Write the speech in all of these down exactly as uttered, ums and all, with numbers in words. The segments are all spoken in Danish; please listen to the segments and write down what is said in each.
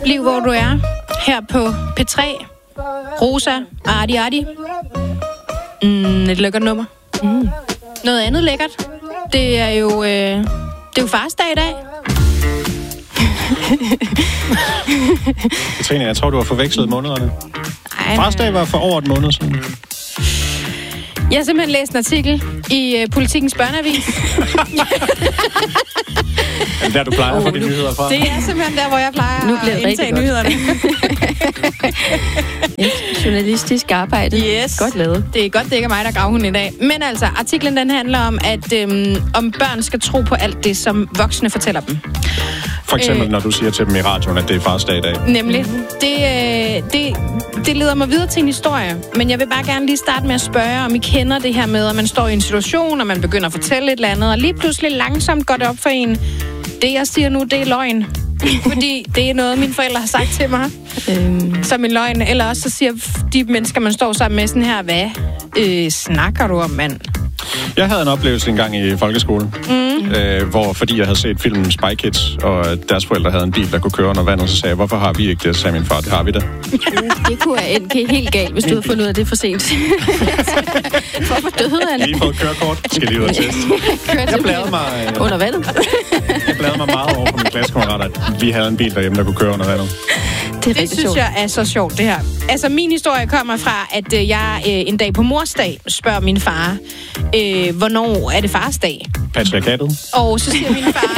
Bliv hvor du er. Her på P tre. Rosa, Ardi Ardi. Mm, et lækkert nummer. Mm. Noget andet lækkert. Det er jo, øh, det er jo farsdag i dag. Katrine, jeg tror, du har forvekslet månederne. Ej, farsdag var for over et måned siden. Jeg har simpelthen læst en artikel i uh, Politikens Børneavis. Er det der, du plejer at få de nyheder fra? Det er simpelthen der, hvor jeg plejer nu bliver at indtage godt. nyhederne. Journalistisk arbejde. Yes. Godt lavet. Det er godt, det ikke er mig, der graver hun i dag. Men altså, artiklen den handler om, at øhm, om børn skal tro på alt det, som voksne fortæller dem. For eksempel, øh, når du siger til dem i radioen, at det er farsdag i dag. Nemlig. Det, øh, det, det leder mig videre til en historie. Men jeg vil bare gerne lige starte med at spørge, om I kender det her med, at man står i en situation, og man begynder at fortælle et eller andet, og lige pludselig langsomt går det op for en. Det, jeg siger nu, det er løgn. Fordi det er noget, mine forældre har sagt til mig. Øhm. Som en løgn. Eller også så siger de mennesker, man står sammen med sådan her, hvad øh, snakker du om, mand? Jeg havde en oplevelse engang i folkeskolen, mm. øh, hvor fordi jeg havde set filmen Spy Kids, og deres forældre havde en bil, der kunne køre under vandet, så sagde jeg, hvorfor har vi ikke det? Så sagde min far, det har vi da. Det kunne have endt helt galt, hvis du havde fundet ud af det for sent. Hvorfor døde han? Jeg har lige fået kørekort. Skal lige ud og teste. Jeg bladrede mig... Øh, under vandet? Jeg bladrede mig meget over på mine klassekammerater, at vi havde en bil derhjemme, der kunne køre under vandet. Det, det synes sjovt. Jeg er så sjovt, det her. Altså, min historie kommer fra, at øh, jeg øh, en dag på morsdag spørger min far, øh, hvornår er det farsdag? Patriarkatet. Og så siger min far...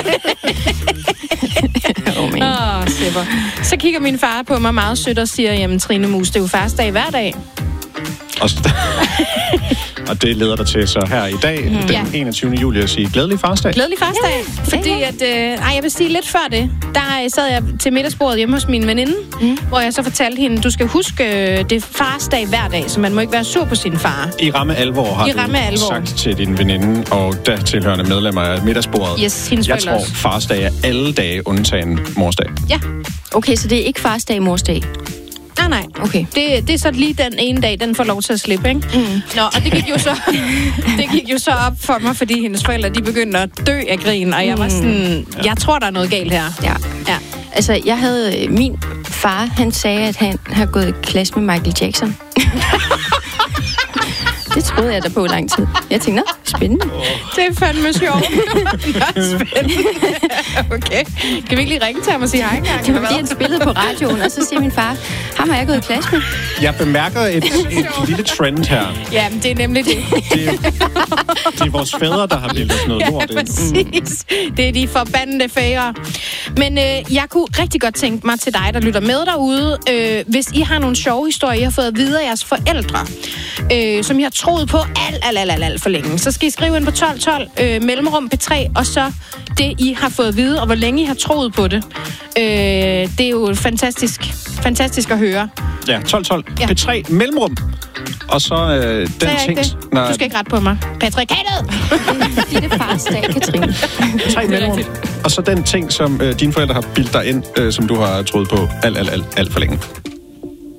oh, oh, så kigger min far på mig meget sødt og siger, jamen Trine Mus, det er jo farsdag hver dag. Og, og det leder dig til så her i dag, mm. den ja. enogtyvende juli, at sige glædelig farsdag. Glædelig farsdag. Ja. Fordi at, øh, ej, jeg vil sige lidt før det, der sad jeg til middagsbordet hjemme hos min veninde, mm. hvor jeg så fortalte hende, du skal huske, det er farsdag hver dag, så man må ikke være sur på sin far. I ramme alvor har I du ramme alvor. sagt til din veninde og der tilhørende medlemmer af middagsbordet. Yes, hendes jeg tror, også. farsdag er alle dage undtagen morsdag. Ja. Okay, så det er ikke farsdag, morsdag? Nej, nej. Okay. Det, det er så lige den ene dag, den får lov til at slippe, ikke? Mm. Nå, og det gik jo så det gik jo så op for mig, fordi hendes forældre, de begyndte at dø af grin, og jeg var sådan, ja. jeg tror, der er noget galt her. Ja. Ja. Altså, jeg havde, min far, han sagde, at han har gået i klasse med Michael Jackson. Det troede jeg da på lang tid. Jeg tænkte, nå, spændende. Oh. Det er fandme sjovt. Nå, spændende. Okay. Kan vi ikke lige ringe til ham og sige hej engang? Det var fordi, han spillede på radioen, og så siger min far, ham har jeg gået i klasse med. Jeg bemærker et, et lille trend her. Ja, men det er nemlig det. Det er, det er vores fædre, der har bildet sådan noget lort ind. Ja, præcis. Mm. Det er de forbandede fædre. Men øh, jeg kunne rigtig godt tænke mig til dig, der lytter med derude, øh, hvis I har nogle sjove historier, I har fået videre af jeres forældre, øh, som I har troet på alt, alt, alt, alt, alt for længe. Så skal I skrive ind på tolv tolv, øh, mellemrum P tre, og så det, I har fået at vide, og hvor længe I har troet på det. Øh, det er jo fantastisk, fantastisk at høre. Ja, tolv tolv. Ja. P tre, mellemrum. Og så øh, den så ting... Når... Du skal ikke rette på mig. Patriarkatet! Det er det farsdag, Katrine. P tre, mellemrum. Og så den ting, som øh, dine forældre har bildt dig ind, øh, som du har troet på alt, alt, alt, alt for længe.